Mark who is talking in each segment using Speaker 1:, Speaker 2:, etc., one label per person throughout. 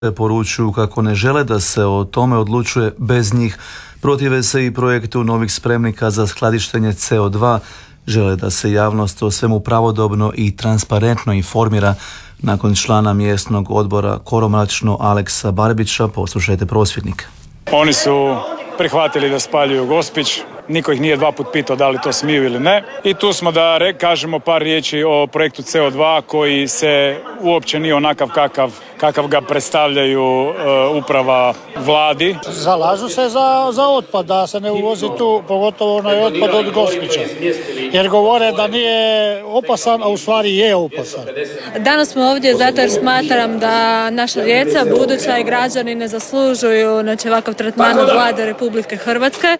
Speaker 1: Poručuju kako ne žele da se o tome odlučuje bez njih. Protive se i projektu novih spremnika za skladištenje CO2. Žele da se javnost o svemu pravodobno i transparentno informira. Nakon člana mjesnog odbora Koromačno Aleksa Barbića poslušajte prosvjednike.
Speaker 2: Oni su prihvatili da spaljuju Gospić. Niko ih nije dva put pitao da li to smiju ili ne. I tu smo da kažemo par riječi o projektu CO2 koji se uopće nije onakav kakav ga predstavljaju uprava vladi.
Speaker 3: Zalažu se za otpad, da se ne uvozi tu, pogotovo onaj otpad od Gospića. Jer govore da nije opasan, a u stvari je opasan.
Speaker 4: Danas smo ovdje zato jer smatram da naša djeca, buduća i građani ne zaslužuju ovakav tretman od vlade Republike Hrvatske.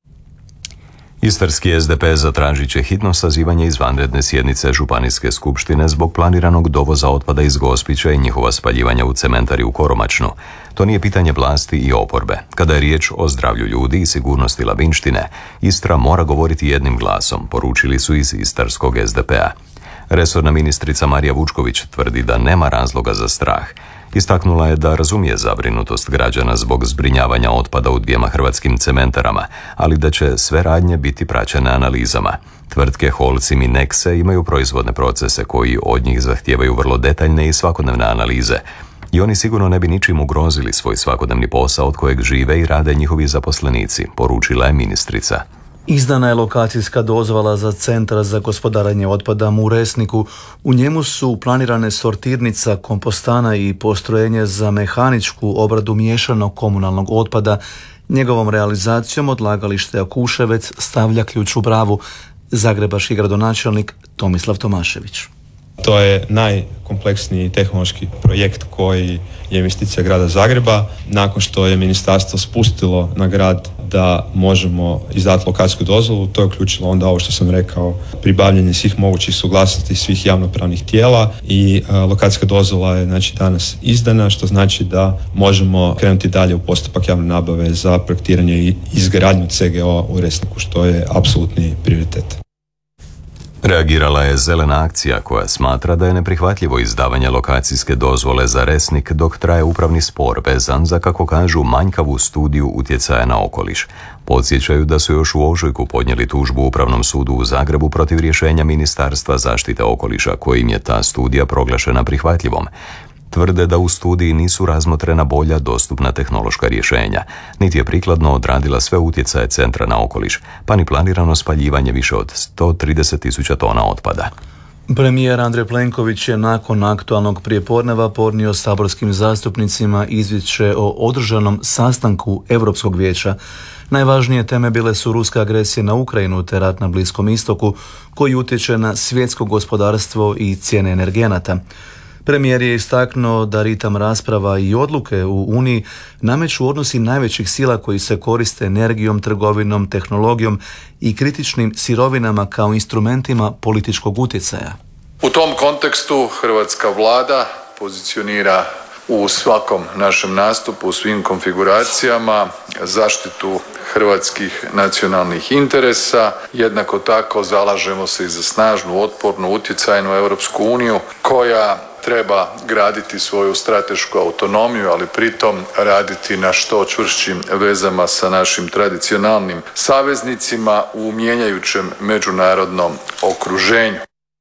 Speaker 5: Istarski SDP zatražit će hitno sazivanje izvanredne sjednice Županijske skupštine zbog planiranog dovoza otpada iz Gospića i njihova spaljivanja u cementari u Koromačnu. To nije pitanje vlasti i oporbe. Kada je riječ o zdravlju ljudi i sigurnosti Labinštine, Istra mora govoriti jednim glasom, poručili su iz istarskog SDP-a. Resorna ministrica Marija Vučković tvrdi da nema razloga za strah. Istaknula je da razumije zabrinutost građana zbog zbrinjavanja otpada u 2 hrvatskim cementarama, ali da će sve radnje biti praćene analizama. Tvrtke Holcim i Nexe imaju proizvodne procese koji od njih zahtijevaju vrlo detaljne i svakodnevne analize. I oni sigurno ne bi ničim ugrozili svoj svakodnevni posao od kojeg žive i rade njihovi zaposlenici, poručila je ministrica.
Speaker 1: Izdana je lokacijska dozvola za centar za gospodarenje otpadom u Resniku. U njemu su planirane sortirnica, kompostana i postrojenje za mehaničku obradu miješanog komunalnog otpada. Njegovom realizacijom odlagalište Jakuševec stavlja ključ u bravu. Zagrebački gradonačelnik Tomislav Tomašević.
Speaker 6: To je najkompleksniji tehnološki projekt koji je investicija grada Zagreba. Nakon što je ministarstvo spustilo na grad da možemo izdati lokacijsku dozvolu, to je uključilo onda ovo što sam rekao, pribavljanje svih mogućih suglasnosti svih javnopravnih tijela i lokacijska dozvola je danas izdana, što znači da možemo krenuti dalje u postupak javne nabave za projektiranje i izgradnju CGO u Resniku, što je apsolutni prioritet.
Speaker 5: Reagirala je Zelena akcija koja smatra da je neprihvatljivo izdavanje lokacijske dozvole za Resnik dok traje upravni spor vezan za, kako kažu, manjkavu studiju utjecaja na okoliš. Podsjećaju da su još u ožujku podnijeli tužbu Upravnom sudu u Zagrebu protiv rješenja Ministarstva zaštite okoliša kojim je ta studija proglašena prihvatljivom. Tvrde da u studiji nisu razmotrena bolja dostupna tehnološka rješenja, niti je prikladno odradila sve utjecaje centra na okoliš, pa ni planirano spaljivanje više od 130.000 tona otpada.
Speaker 1: Premijer Andrej Plenković je nakon aktualnog prijepodneva podnio saborskim zastupnicima izvješće o održanom sastanku Europskog vijeća. Najvažnije teme bile su ruska agresija na Ukrajinu te rat na Bliskom istoku, koji utječe na svjetsko gospodarstvo i cijene energenata. Premijer je istaknuo da ritam rasprava i odluke u Uniji nameću odnosi najvećih sila koji se koriste energijom, trgovinom, tehnologijom i kritičnim sirovinama kao instrumentima političkog utjecaja.
Speaker 7: U tom kontekstu hrvatska vlada pozicionira u svakom našem nastupu, u svim konfiguracijama, zaštitu hrvatskih nacionalnih interesa. Jednako tako zalažemo se i za snažnu, otpornu, utjecajnu Europsku uniju koja treba graditi svoju stratešku autonomiju, ali pritom raditi na što čvršćim vezama sa našim tradicionalnim saveznicima u mijenjajućem međunarodnom okruženju.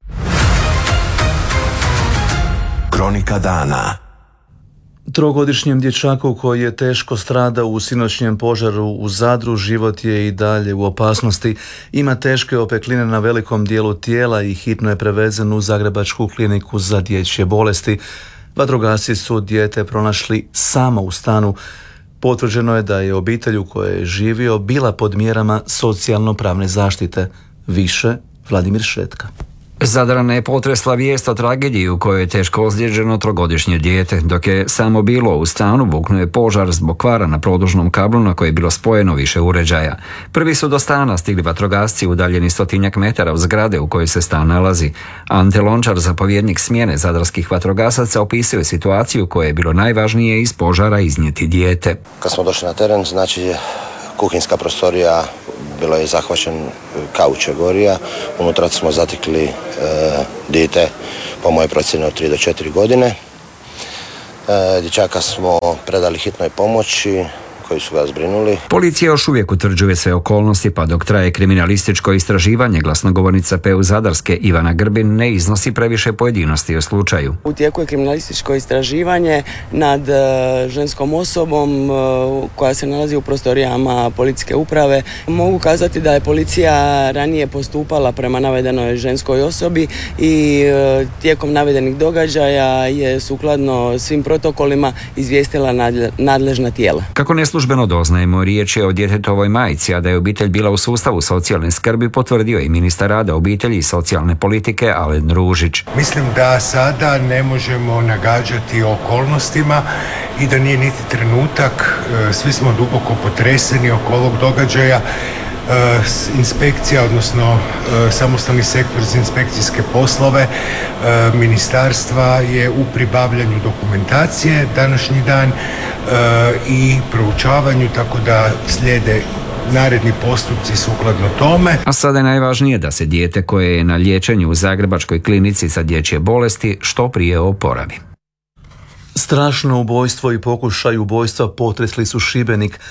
Speaker 8: Kronika dana.
Speaker 1: Trogodišnjem dječaku koji je teško stradao u sinoćnjem požaru u Zadru život je i dalje u opasnosti. Ima teške opekline na velikom dijelu tijela i hitno je prevezen u Zagrebačku kliniku za dječje bolesti. Vatrogasci su dijete pronašli samo u stanu. Potvrđeno je da je obitelj u kojoj je živio bila pod mjerama socijalno-pravne zaštite. Više Vladimir Šetka.
Speaker 9: Zadrana je potresla vijest o tragediji u kojoj je teško ozlijeđeno trogodišnje dijete. Dok je samo bilo u stanu, buknuo je požar zbog kvara na produžnom kablu na koje je bilo spojeno više uređaja. Prvi su do stana stigli vatrogasci udaljeni 100 metara od zgrade u kojoj se stan nalazi. Ante Lončar, zapovjednik smjene zadarskih vatrogasaca, opisuje situaciju koja je bilo najvažnije iz požara iznijeti dijete.
Speaker 10: Kad smo došli na teren, znači kuhinjska prostorija, bilo je zahvaćen kauč je gorija, unutra smo zatekli dijete po mojoj procjeni od 3 do 4 godine. Dječaka smo predali hitnoj pomoći koji su ga zbrinuli.
Speaker 9: Policija još uvijek utvrđuje sve okolnosti, pa dok traje kriminalističko istraživanje, glasnogovornica PU Zadarske Ivana Grbin ne iznosi previše pojedinosti o slučaju.
Speaker 11: U tijeku je kriminalističko istraživanje nad ženskom osobom koja se nalazi u prostorijama policijske uprave. Mogu kazati da je policija ranije postupala prema navedenoj ženskoj osobi i tijekom navedenih događaja je sukladno svim protokolima izvijestila nadležna tijela.
Speaker 9: Kako neslužbeno doznajemo, riječ je o djetetovoj majci, a da je obitelj bila u sustavu socijalne skrbi potvrdio i ministar rada, obitelji i socijalne politike Alen Ružić.
Speaker 12: Mislim da sada ne možemo nagađati okolnostima i da nije niti trenutak. Svi smo duboko potreseni oko ovog događaja. Inspekcija, odnosno samostalni sektor za inspekcijske poslove ministarstva je u pribavljanju dokumentacije današnji dan i proučavanju, tako da slijede naredni postupci sukladno tome.
Speaker 9: A sada je najvažnije da se dijete koje je na liječenju u Zagrebačkoj klinici za dječje bolesti što prije oporavi.
Speaker 1: Strašno ubojstvo i pokušaj ubojstva potresli su Šibenik.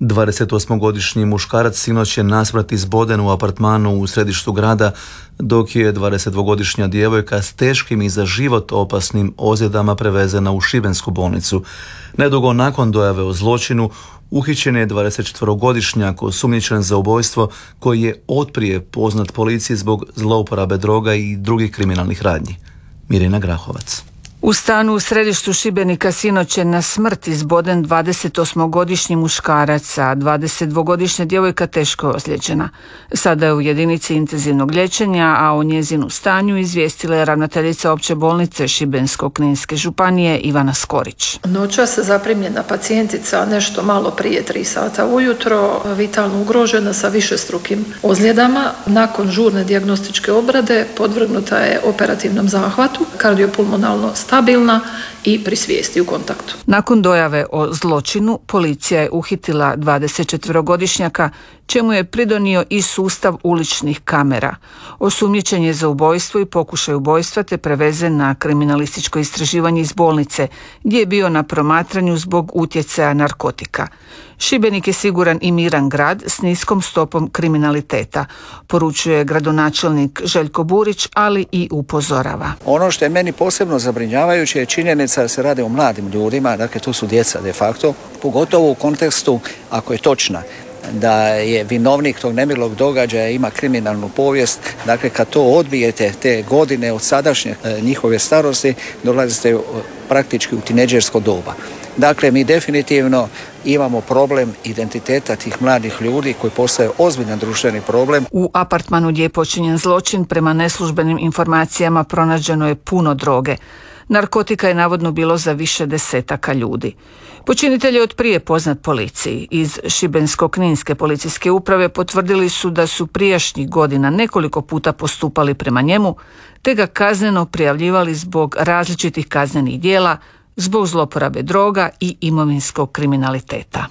Speaker 1: 28-godišnji muškarac sinoć je nasmrt izboden u apartmanu u središtu grada, dok je 22-godišnja djevojka s teškim i za život opasnim ozljedama prevezena u šibensku bolnicu. Nedugo nakon dojave o zločinu uhićen je 24-godišnjak osumnjičen za ubojstvo koji je otprije poznat policiji zbog zlouporabe droga i drugih kriminalnih radnji. Mirjana Grahovac.
Speaker 13: U stanu u središtu Šibenika sinoć je na smrt izboden 28-godišnji muškarac, a 22-godišnja djevojka teško ozlijeđena. Sada je u jedinici intenzivnog liječenja, a o njezinu stanju izvijestila je ravnateljica opće bolnice Šibensko-kninske županije Ivana Skorić.
Speaker 14: Noćas zaprimljena pacijentica nešto malo prije 3 sata ujutro, vitalno ugrožena sa višestrukim ozljedama. Nakon žurne dijagnostičke obrade podvrgnuta je operativnom zahvatu, kardiopulmonalno stabilna i pri svijesti u kontaktu.
Speaker 13: Nakon dojave o zločinu, policija je uhitila 24-godišnjaka, čemu je pridonio i sustav uličnih kamera. Osumnjičen je za ubojstvo i pokušaj ubojstva te prevezen na kriminalističko istraživanje iz bolnice, gdje je bio na promatranju zbog utjecaja narkotika. Šibenik je siguran i miran grad s niskom stopom kriminaliteta, poručuje gradonačelnik Željko Burić, ali i upozorava.
Speaker 15: Ono što je meni posebno zabrinjavajuće je činjenica da se radi o mladim ljudima, dakle tu su djeca de facto, pogotovo u kontekstu ako je točna da je vinovnik tog nemilog događaja ima kriminalnu povijest, dakle kad to odbijete te godine od sadašnje njihove starosti, dolazite praktički u tinejdžersko doba. Dakle, mi definitivno imamo problem identiteta tih mladih ljudi koji postaje ozbiljan društveni problem.
Speaker 13: U apartmanu gdje je počinjen zločin, prema neslužbenim informacijama pronađeno je puno droge. Narkotika je navodno bilo za više desetaka ljudi. Počinitelj je otprije poznat policiji. Iz Šibensko-kninske policijske uprave potvrdili su da su prijašnjih godina nekoliko puta postupali prema njemu, te ga kazneno prijavljivali zbog različitih kaznenih djela, zbog zloporabe droga i imovinskog kriminaliteta.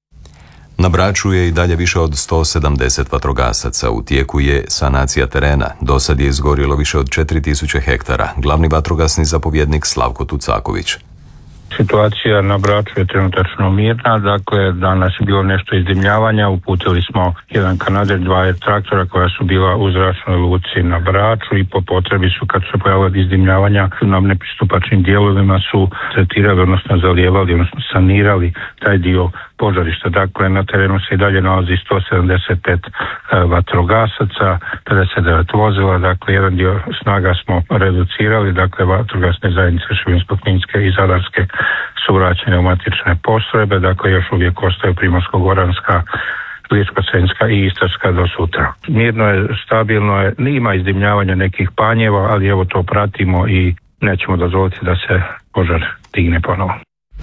Speaker 5: Na Braču je i dalje više od 170 vatrogasaca. U tijeku je sanacija terena. Do sad je izgorilo više od 4000 hektara. Glavni vatrogasni zapovjednik Slavko Tucaković.
Speaker 16: Situacija na Braču je trenutačno mirna, dakle danas je bilo nešto izdimljavanja, uputili smo jedan kanader, 2 traktora koja su bila u zračnoj luci na Braču i po potrebi su, kad su pojavili izdimljavanja, na nepristupačnim dijelovima su tretirali, odnosno zalijevali, odnosno sanirali taj dio požarišta. Dakle, na terenu se i dalje nalazi 175 vatrogasaca, 59 vozila, dakle jedan dio snaga smo reducirali, dakle vatrogasne zajednice Šibensko-kninske i Zadarske su vraćene u matične postrojbe, dakle još uvijek ostaju Primorsko-goranska, Ličko-senjska i Istarska do sutra. Mirno je, stabilno je, ima izdimljavanja nekih panjeva, ali evo to pratimo i nećemo dozvoliti da se požar digne ponovo.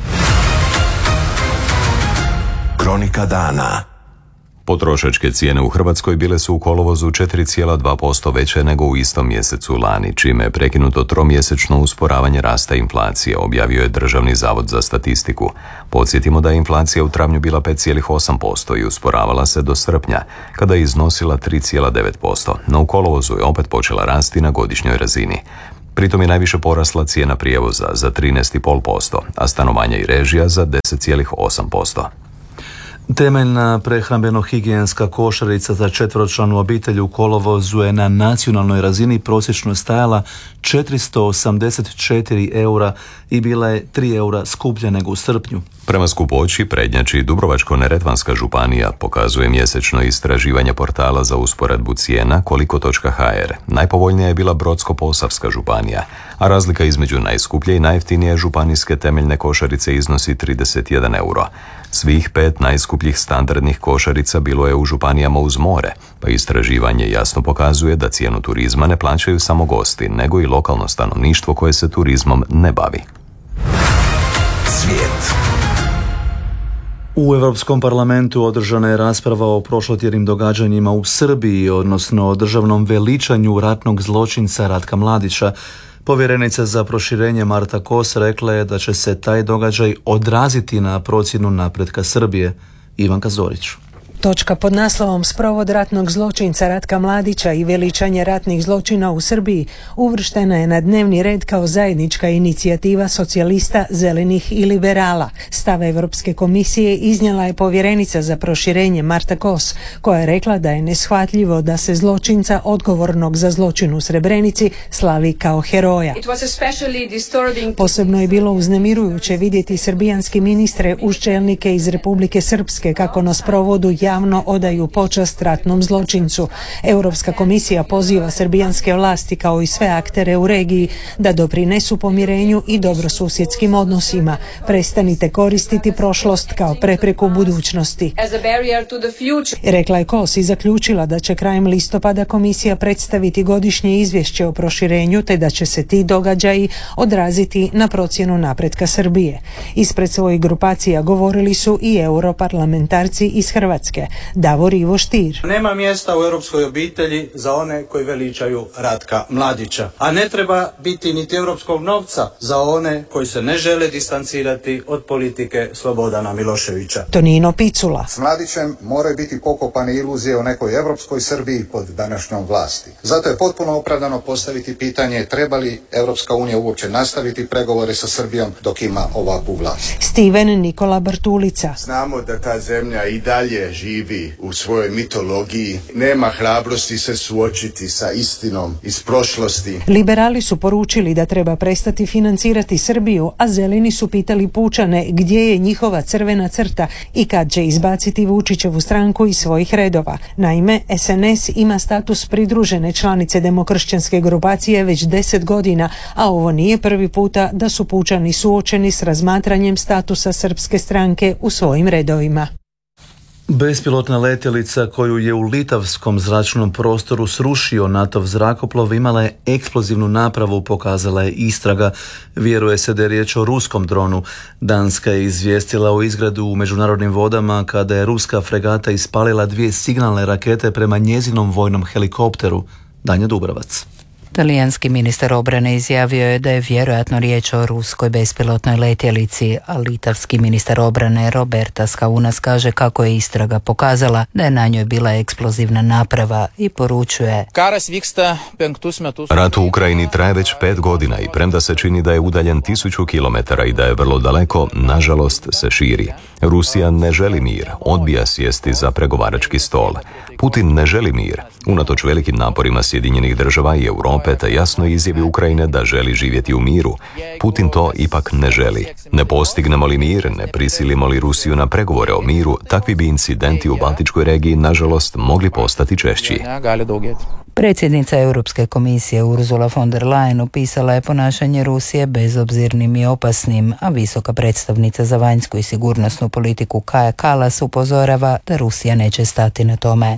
Speaker 8: Kronika dana.
Speaker 5: Potrošačke cijene u Hrvatskoj bile su u kolovozu 4,2% veće nego u istom mjesecu lani, čime je prekinuto tromjesečno usporavanje rasta inflacije, objavio je Državni zavod za statistiku. Podsjetimo da je inflacija u travnju bila 5,8% i usporavala se do srpnja, kada je iznosila 3,9%, no u kolovozu je opet počela rasti na godišnjoj razini. Pritom je najviše porasla cijena prijevoza za 13,5%, a stanovanja i režija za 10,8%.
Speaker 1: Temeljna prehrambeno-higijenska košarica za četveročlanu obitelj u kolovozu je na nacionalnoj razini prosječno stajala 484 eura i bila je 3 eura skuplja nego u srpnju.
Speaker 5: Prema skupoći prednjači Dubrovačko-neretvanska županija, pokazuje mjesečno istraživanje portala za usporedbu cijena koliko.hr. Najpovoljnija je bila Brodsko-posavska županija, a razlika između najskuplje i najjeftinije županijske temeljne košarice iznosi 31 euro. Svih 5 najskupljih standardnih košarica bilo je u županijama uz more, pa istraživanje jasno pokazuje da cijenu turizma ne plaćaju samo gosti, nego i lokalno stanovništvo koje se turizmom ne bavi.
Speaker 8: Svijet.
Speaker 1: U Europskom parlamentu održana je rasprava o prošlotjednim događanjima u Srbiji, odnosno o državnom veličanju ratnog zločinca Ratka Mladića. Povjerenica za proširenje Marta Kos rekla je da će se taj događaj odraziti na procjenu napretka Srbije. Ivanka Zorić.
Speaker 17: Točka pod naslovom Sprovod ratnog zločinca Ratka Mladića i veličanje ratnih zločina u Srbiji uvrštena je na dnevni red kao zajednička inicijativa socijalista, zelenih i liberala. Stav Europske komisije iznijela je povjerenica za proširenje Marta Kos, koja je rekla da je neshvatljivo da se zločinca odgovornog za zločin u Srebrenici slavi kao heroja. Posebno je bilo uznemirujuće vidjeti srbijanski ministre uz čelnike iz Republike Srpske kako na sprovodu javno odaju počast ratnom zločincu. Europska komisija poziva srbijanske vlasti kao i sve aktere u regiji da doprinesu pomirenju i dobrosusjedskim odnosima. Prestanite koristiti prošlost kao prepreku budućnosti. Rekla je Kos i zaključila da će krajem listopada komisija predstaviti godišnje izvješće o proširenju te da će se ti događaji odraziti na procjenu napretka Srbije. Ispred svojih grupacija govorili su i europarlamentarci iz Hrvatske. Davor Ivo Stier.
Speaker 18: Nema mjesta u europskoj obitelji za one koji veličaju Ratka Mladića, a ne treba biti niti europskog novca za one koji se ne žele distancirati od politike Slobodana Miloševića.
Speaker 17: Tonino Picula.
Speaker 19: S Mladićem moraju biti pokopane iluzije o nekoj europskoj Srbiji pod današnjom vlasti. Zato je potpuno opravdano postaviti pitanje treba li Europska unija uopće nastaviti pregovore sa Srbijom dok ima ovakvu vlast.
Speaker 17: Steven Nikola Bartulica.
Speaker 20: Znamo da ta zemlja i dalje živi u svojoj mitologiji, nema hrabrosti se suočiti sa istinom iz prošlosti.
Speaker 17: Liberali su poručili da treba prestati financirati Srbiju, a zeleni su pitali pučane gdje je njihova crvena crta i kad će izbaciti Vučićevu stranku iz svojih redova. Naime, SNS ima status pridružene članice demokršćanske grupacije već 10 godina, a ovo nije prvi puta da su pučani suočeni s razmatranjem statusa srpske stranke u svojim redovima.
Speaker 1: Bespilotna letjelica koju je u litavskom zračnom prostoru srušio NATO-v zrakoplov imala je eksplozivnu napravu, pokazala je istraga. Vjeruje se da je riječ o ruskom dronu. Danska je izvijestila o izgradu u međunarodnim vodama kada je ruska fregata ispalila 2 signalne rakete prema njezinom vojnom helikopteru. Danja Dubrovac.
Speaker 21: Talijanski ministar obrane izjavio je da je vjerojatno riječ o ruskoj bespilotnoj letjelici, a litavski ministar obrane Robertas Kaunas kaže kako je istraga pokazala da je na njoj bila eksplozivna naprava i poručuje:
Speaker 5: Rat u Ukrajini traje već 5 godina i premda se čini da je udaljen 1000 kilometara i da je vrlo daleko, nažalost se širi. Rusija ne želi mir, odbija sjesti za pregovarački stol. Putin ne želi mir, unatoč velikim naporima Sjedinjenih država i Europe te jasnoj izjavi Ukrajine da želi živjeti u miru. Putin to ipak ne želi. Ne postignemo li mir, ne prisilimo li Rusiju na pregovore o miru, takvi bi incidenti u Baltičkoj regiji nažalost mogli postati češći.
Speaker 21: Predsjednica Europske komisije Ursula von der Leyen opisala je ponašanje Rusije bezobzirnim i opasnim, a visoka predstavnica za vanjsku i sigurnosnu politiku Kaja Kallas upozorava da Rusija neće stati na tome.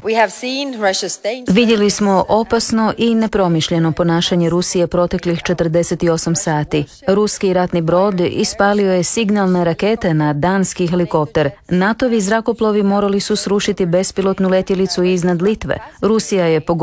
Speaker 22: Vidjeli smo opasno i nepromišljeno ponašanje Rusije proteklih 48 sati. Ruski ratni brod ispalio je signalne rakete na danski helikopter. NATO-vi zrakoplovi morali su srušiti bespilotnu letjelicu iznad Litve. Rusija je pogodila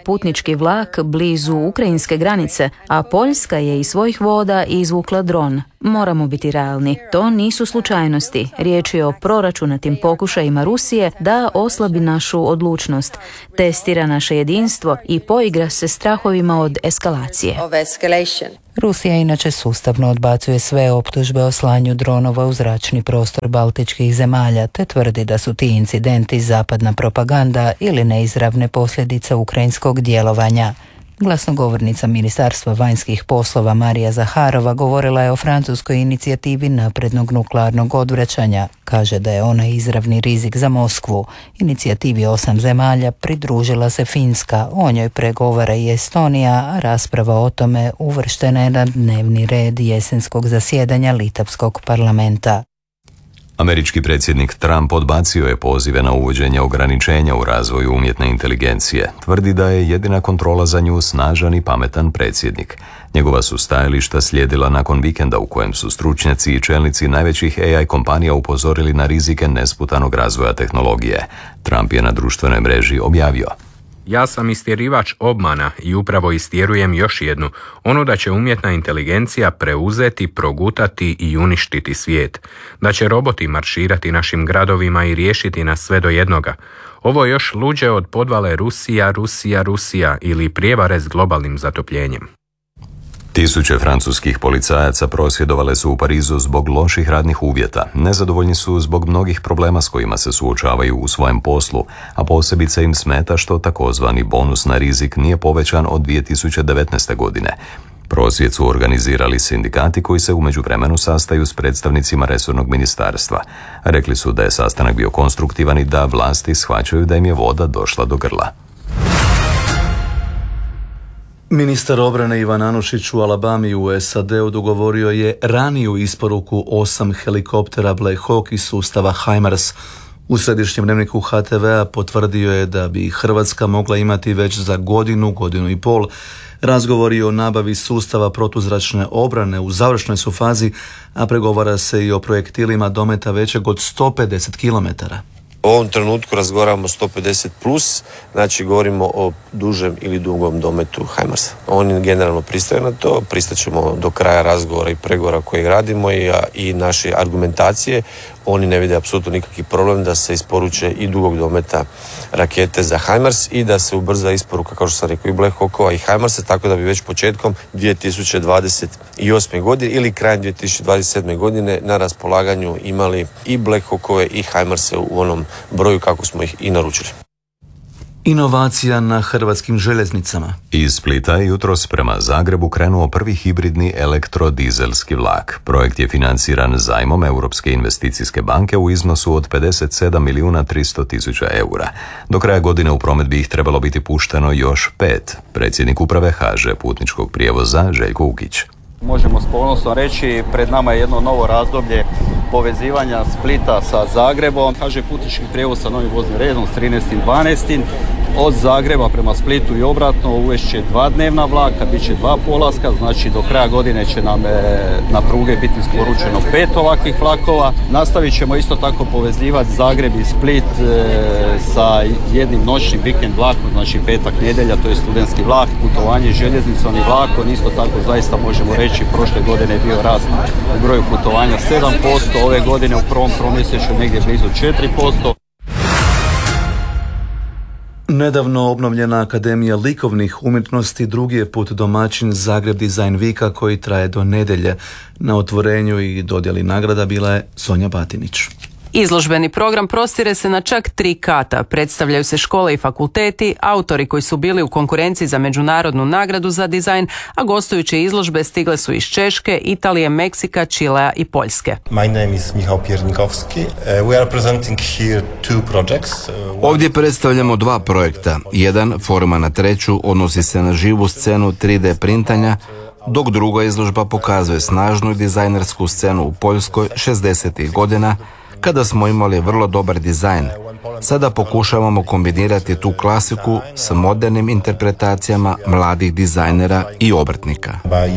Speaker 22: putnički vlak blizu ukrajinske granice, a Poljska je iz svojih voda izvukla dron. Moramo biti realni. To nisu slučajnosti. Riječ je o proračunatim pokušajima Rusije da oslabi našu odlučnost, testira naše jedinstvo i poigra se strahovima od eskalacije.
Speaker 21: Rusija inače sustavno odbacuje sve optužbe o slanju dronova u zračni prostor baltičkih zemalja, te tvrdi da su ti incidenti zapadna propaganda ili neizravne posljedice ukrajinskog djelovanja. Glasnogovornica Ministarstva vanjskih poslova Marija Zaharova govorila je o francuskoj inicijativi naprednog nuklearnog odvraćanja. Kaže da je ona izravni rizik za Moskvu. Inicijativi 8 zemalja pridružila se Finska, o njoj pregovara i Estonija, a rasprava o tome uvrštena je na dnevni red jesenskog zasjedanja Litavskog parlamenta.
Speaker 5: Američki predsjednik Trump odbacio je pozive na uvođenje ograničenja u razvoju umjetne inteligencije. Tvrdi da je jedina kontrola za nju snažan i pametan predsjednik. Njegova su stajališta slijedila nakon vikenda u kojem su stručnjaci i čelnici najvećih AI kompanija upozorili na rizike nesputanog razvoja tehnologije. Trump je na društvenoj mreži objavio:
Speaker 2: Ja sam istjerivač obmana i upravo istjerujem još jednu, ono da će umjetna inteligencija preuzeti, progutati i uništiti svijet. Da će roboti marširati našim gradovima i riješiti nas sve do jednoga. Ovo je još luđe od podvale Rusija ili prijevare s globalnim zatopljenjem.
Speaker 5: Tisuće francuskih policajaca prosvjedovale su u Parizu zbog loših radnih uvjeta. Nezadovoljni su zbog mnogih problema s kojima se suočavaju u svojem poslu, a posebice im smeta što takozvani bonus na rizik nije povećan od 2019. godine. Prosvjed su organizirali sindikati koji se u međuvremenu sastaju s predstavnicima resornog ministarstva. Rekli su da je sastanak bio konstruktivan i da vlasti shvaćaju da im je voda došla do grla.
Speaker 1: Ministar obrane Ivan Anušić u Alabami u SAD-u dogovorio je raniju isporuku 8 helikoptera Black Hawk iz sustava HIMARS. U središnjem dnevniku HTV-a potvrdio je da bi Hrvatska mogla imati već za godinu i pol. Razgovori o nabavi sustava protuzračne obrane u završnoj su fazi, a pregovara se i o projektilima dometa većeg od 150 km.
Speaker 3: U ovom trenutku razgovaramo 150 plus, znači govorimo o dužem ili dugom dometu HIMARS-a. Oni generalno pristaju na to, pristaćemo do kraja razgovora i pregovora koje radimo i naše argumentacije. Oni ne vide apsolutno nikakvi problem da se isporuče i dugog dometa rakete za HIMARS i da se ubrza isporuka, kao što sam rekao, i Black Hawkova i HIMARS-a, tako da bi već početkom 2028. godine ili krajem 2027. godine na raspolaganju imali i Black Hawkove i HIMARS-e u onom broju kako smo ih i naručili.
Speaker 1: Inovacija na hrvatskim željeznicama.
Speaker 5: Iz Splita je jutros prema Zagrebu krenuo prvi hibridni elektrodizelski vlak. Projekt je financiran zajmom Europske investicijske banke u iznosu od 57.300.000 eura. Do kraja godine u promet bi ih trebalo biti pušteno još 5. Predsjednik uprave HŽ putničkog prijevoza Željko Ukić.
Speaker 23: Možemo s ponosom reći, pred nama je jedno novo razdoblje povezivanja Splita sa Zagrebom. HŽ putnički prijevoz sa novim voznim redom s 13.12. od Zagreba prema Splitu i obratno uvešće 2 dnevna vlaka, bit će 2 polaska, znači do kraja godine će nam na pruge biti isporučeno 5 ovakvih vlakova. Nastavit ćemo isto tako povezivati Zagreb i Split sa jednim noćnim vikend vlakom, znači petak, nedjelja, to je studentski vlak, putovanje željeznicom i vlakom. Isto tako zaista možemo reći, prošle godine je bio rast u broju putovanja 7%, ove godine u prvom tromjesečju negdje blizu 4%.
Speaker 1: Nedavno obnovljena Akademija likovnih umjetnosti drugi je put domaćin Zagreb Design Weeka koji traje do nedjelje. Na otvorenju i dodjeli nagrada bila je Sonja Batinić.
Speaker 24: Izložbeni program prostire se na čak 3 kata. Predstavljaju se škole i fakulteti, autori koji su bili u konkurenciji za međunarodnu nagradu za dizajn, a gostujuće izložbe stigle su iz Češke, Italije, Meksika, Čilea i Poljske.
Speaker 25: My name is Michał Piernikowski. We are presenting here 2 projects.
Speaker 26: Ovdje predstavljamo 2 projekta. Jedan, Forma na treću, odnosi se na živu scenu 3D printanja, dok druga izložba pokazuje snažnu dizajnersku scenu u Poljskoj 60. godina, kada smo imali vrlo dobar dizajn. Sada pokušavamo kombinirati tu klasiku s modernim interpretacijama mladih dizajnera i obrtnika.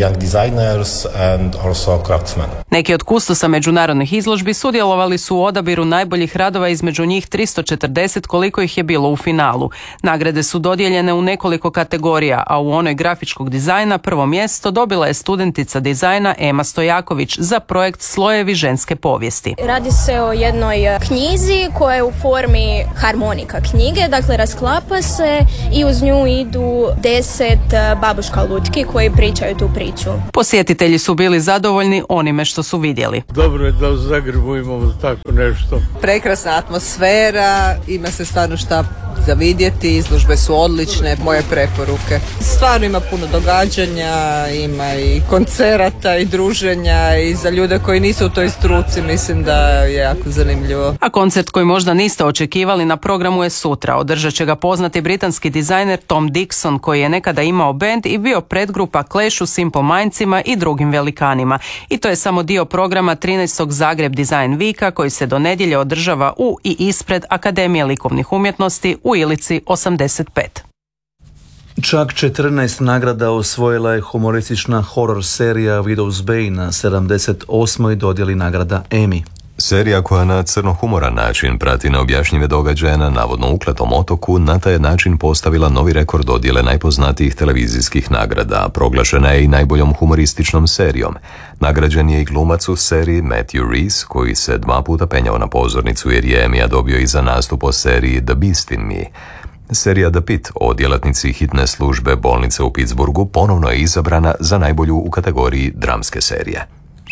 Speaker 24: Neki od kustosa međunarodnih izložbi sudjelovali su u odabiru najboljih radova, između njih 340 koliko ih je bilo u finalu. Nagrade su dodijeljene u nekoliko kategorija, a u onoj grafičkog dizajna prvo mjesto dobila je studentica dizajna Ema Stojaković za projekt Slojevi ženske povijesti.
Speaker 4: Radi se o jednoj knjizi koja je u formi harmonika knjige, dakle rasklapa se i uz nju idu 10 babuška lutki koji pričaju tu priču.
Speaker 24: Posjetitelji su bili zadovoljni onime što su vidjeli.
Speaker 6: Dobro je da u Zagrebu imamo tako nešto.
Speaker 7: Prekrasna atmosfera, ima se stvarno šta za vidjeti, izložbe su odlične, moje preporuke. Stvarno ima puno događanja, ima i koncerata i druženja i za ljude koji nisu u toj struci mislim da je jako zanimljivo.
Speaker 24: A koncert koji možda niste očekivali na programu je sutra. Održat će ga poznati britanski dizajner Tom Dixon koji je nekada imao bend i bio predgrupa Clash u Simple Mindsima i drugim velikanima. I to je samo dio programa 13. Zagreb Design Weeka koji se do nedjelje održava u i ispred Akademije likovnih umjetnosti u Ilici 85.
Speaker 1: Čak 14 nagrada osvojila je humoristična horor serija Widow's Bay na 78. dodjeli nagrada Emmy.
Speaker 5: Serija koja na crno-humoran način prati neobjašnjive događaje na navodno ukletom otoku na taj način postavila novi rekord dodjele najpoznatijih televizijskih nagrada, proglašena je i najboljom humorističnom serijom. Nagrađen je i glumac u seriji Matthew Rhys, koji se 2 puta penjao na pozornicu jer je Emmy dobio i za nastup o seriji The Beast in Me. Serija The Pit o djelatnici hitne službe bolnice u Pittsburghu ponovno je izabrana za najbolju u kategoriji dramske serije.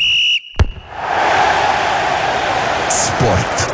Speaker 8: Sport.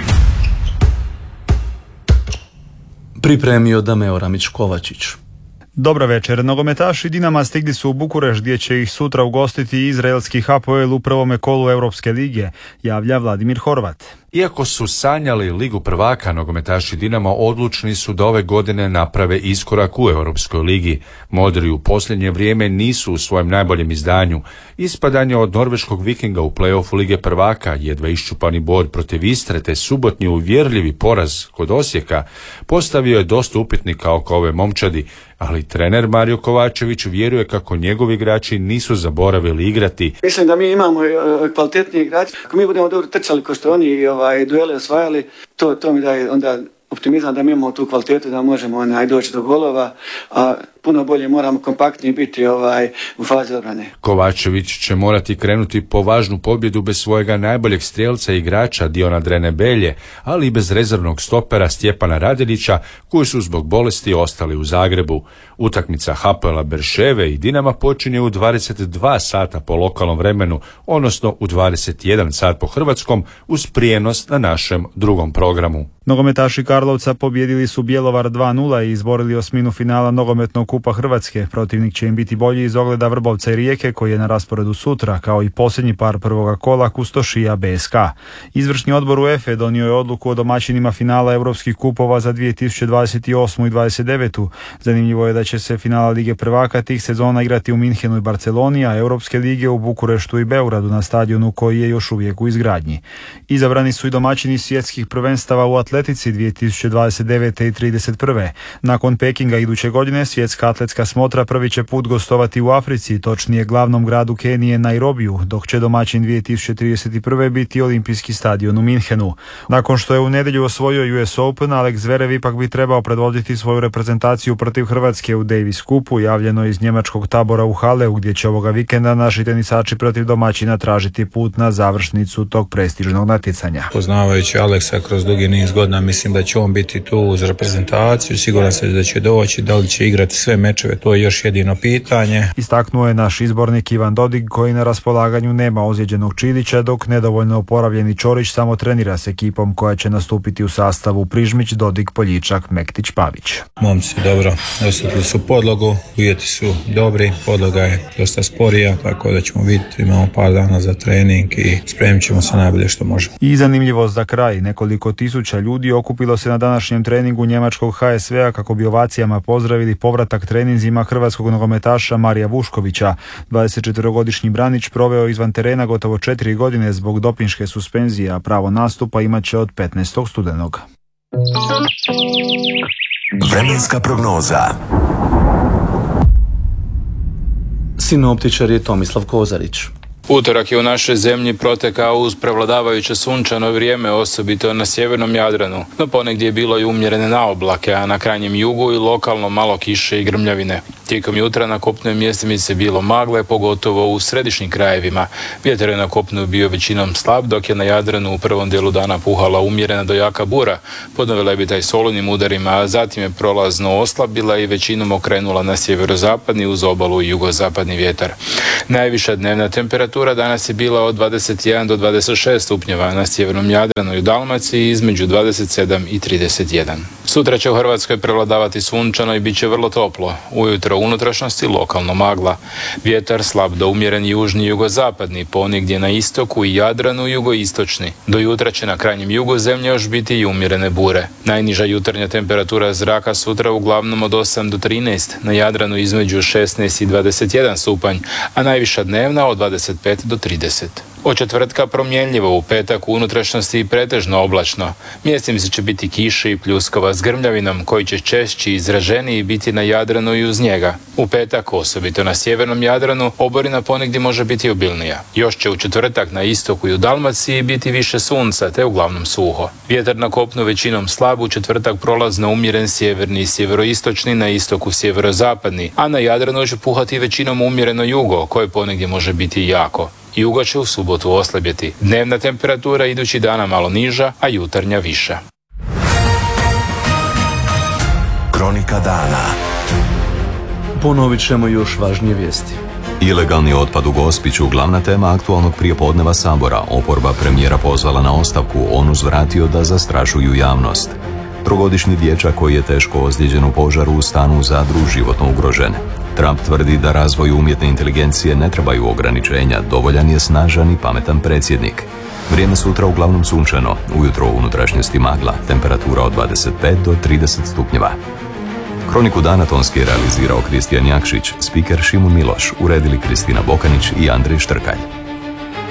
Speaker 1: Pripremio Dameo Ramić-Kovačić.
Speaker 10: Dobra večer. Nogometaši Dinama stigli su u Bukurešt gdje će ih sutra ugostiti izraelski Hapoel u prvome kolu Europske lige, javlja Vladimir Horvat.
Speaker 11: Iako su sanjali Ligu prvaka, nogometaši Dinama odlučni su da ove godine naprave iskorak u Europskoj ligi. Modri u posljednje vrijeme nisu u svojem najboljem izdanju. Ispadanje od norveškog Vikinga u play-offu Lige prvaka, jedva iščupani bod protiv Istre te subotnji uvjerljivi poraz kod Osijeka postavio je dosta upitnika oko ove momčadi, ali trener Mario Kovačević vjeruje kako njegovi igrači nisu zaboravili igrati.
Speaker 12: Mislim da mi imamo kvalitetni igrači. Ako mi budemo dobro trčali kao što oni duele osvajali, to mi daje onda optimizam da mi imamo tu kvalitetu da možemo doći do golova, a puno bolje moramo kompaktniji biti u fazi obrane.
Speaker 11: Kovačević će morati krenuti po važnu pobjedu bez svojega najboljeg strijelca i igrača Diona Drenebelje, ali i bez rezervnog stopera Stjepana Radelića, koji su zbog bolesti ostali u Zagrebu. Utakmica Hapoela Berševe i Dinama počinje u 22 sata po lokalnom vremenu, odnosno u 21 sat po hrvatskom, uz prijenos na našem drugom programu.
Speaker 10: Nogometaši Karlovca pobjedili su Bjelovar 2-0 i izborili osminu finala nogometnog kupa Hrvatske. Protivnik će im biti bolji iz ogleda Vrbovca i Rijeke koji je na rasporedu sutra, kao i posljednji par prvoga kola Kustošija BSK. Izvršni odbor UEFA donio je odluku o domaćinima finala europskih kupova za 2028. i 2029. Zanimljivo je da će se finala Lige prvaka tih sezona igrati u Minhenu i Barceloni, a Europske lige u Bukureštu i Beogradu na stadionu koji je još uvijek u izgradnji. Izabrani su i domaćini svjetskih prvenstava u atletici 2029. i 31. Nakon Pekinga iduće godine svjetska atletska smotra prvi će put gostovati u Africi, točnije glavnom gradu Kenije Nairobiju, dok će domaćin 2031. biti olimpijski stadion u Minhenu. Nakon što je u nedjelju osvojio US Open, Alex Zverev ipak bi trebao predvoditi svoju reprezentaciju protiv Hrvatske u Davis Cupu, javljeno iz njemačkog tabora u Haleu, gdje će ovoga vikenda naši tenisači protiv domaćina tražiti put na završnicu tog prestižnog natjecanja.
Speaker 27: Poznavajući Aleksa kroz dugi niz godina, mislim da će on biti tu uz reprezentaciju, siguran sam da će doći, da li će igrati sve mečeve, to je još jedino pitanje.
Speaker 10: Istaknuo je naš izbornik Ivan Dodig, koji na raspolaganju nema ozlijeđenog Čilića, dok nedovoljno oporavljeni Čorić samo trenira s ekipom koja će nastupiti u sastavu Prižmić, Dodig, Poljičak, Mektić, Pavić.
Speaker 27: Momci dobro osjetili su podlogu, uvjeti su dobri, podloga je dosta sporija, tako da ćemo vidjeti, imamo par dana za trening i spremit ćemo se najbolje što možemo.
Speaker 10: I zanimljivost za kraj, nekoliko tisuća ljudi okupilo se na današnjem treningu njemačkog HSV-a kako bi ovacijama pozdravili povratak treninzima hrvatskog nogometaša Marija Vuškovića. 24-godišnji Branić proveo izvan terena gotovo 4 godine zbog dopinške suspenzije, a pravo nastupa imat će od 15. studenog.
Speaker 8: Vremenska prognoza.
Speaker 1: Sinoptičar je Tomislav Kozarić.
Speaker 9: Utorak je u našoj zemlji protekao uz prevladavajuće sunčano vrijeme, osobito na sjevernom Jadranu, no ponegdje je bilo i umjerene naoblake, a na krajnjem jugu i lokalno malo kiše i grmljavine. Tijekom jutra na kopnu je mjestimice bilo magle, pogotovo u središnjim krajevima. Vjetar je na kopnu bio većinom slab, dok je na Jadranu u prvom dijelu dana puhala umjerena do jaka bura, pod Velebita i Solujnim udarima, a zatim je prolazno oslabila i većinom okrenula na sjeverozapadni uz obalu i jugozapadni vjetar. Najviša dnevna temperatura danas je bila od 21 do 26 stupnjeva na sjevernom Jadranu i u Dalmaciji između 27 i 31. Sutra će u Hrvatskoj prevladavati sunčano i bit će vrlo toplo. Ujutro u unutrašnjosti lokalno magla. Vjetar slab do umjeren južni i jugozapadni, ponegdje na istoku i Jadranu jugoistočni. Do jutra će na krajnjem jugu zemlje još biti i umjerene bure. Najniža jutarnja temperatura zraka sutra uglavnom od 8 do 13, na Jadranu između 16 i 21 stupanj, a najviša dnevna od 25 do 30. Od četvrtka promjenljivo, u petak u unutrašnjosti i pretežno oblačno. Mjestimice će biti kiše i pljuskova s grmljavinom, koji će češći i izraženiji biti na Jadranu i uz njega. U petak, osobito na sjevernom Jadranu, oborina ponegdje može biti obilnija. Još će u četvrtak na istoku i u Dalmaciji biti više sunca, te uglavnom suho. Vjetar na kopnu većinom slab, u četvrtak prolazno umjeren sjeverni i sjeveroistočni, na istoku sjeverozapadni, a na Jadranu će puhati većinom umjereno jugo, koje ponegdje može biti jako. Jugo će u subotu oslabjeti. Dnevna temperatura idući dana malo niža, a jutarnja viša.
Speaker 8: Kronika dana.
Speaker 1: Ponovit ćemo još važnije vijesti.
Speaker 5: Ilegalni otpad u Gospiću, glavna tema aktualnog prijepodneva Sabora. Oporba premijera pozvala na ostavku, on uzvratio da zastrašuju javnost. Trogodišnji dječak koji je teško ozlijeđen u požaru u stanu u Zadru životno ugrožen. Trump tvrdi da razvoju umjetne inteligencije ne trebaju ograničenja, dovoljan je snažan i pametan predsjednik. Vrijeme sutra uglavnom sunčano, ujutro u unutrašnjosti magla, temperatura od 25 do 30 stupnjeva. Kroniku dana tonski je realizirao Kristijan Jakšić, spiker Šimun Miloš, uredili Kristina Bokanić i Andrej Štrkalj.